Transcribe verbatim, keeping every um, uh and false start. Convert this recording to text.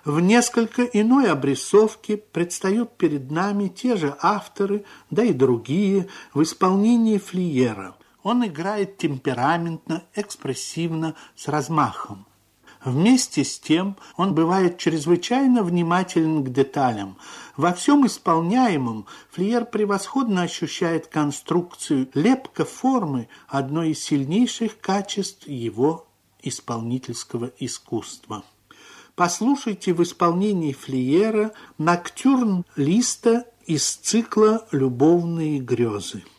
В несколько иной обрисовке предстают перед нами те же авторы, да и другие, в исполнении Флиера. Он играет темпераментно, экспрессивно, с размахом. Вместе с тем он бывает чрезвычайно внимателен к деталям. Во всем исполняемом Флиер превосходно ощущает конструкцию, лепка формы, одно из сильнейших качеств его исполнительского искусства. Послушайте в исполнении Флиера ноктюрн Листа из цикла «Любовные грезы».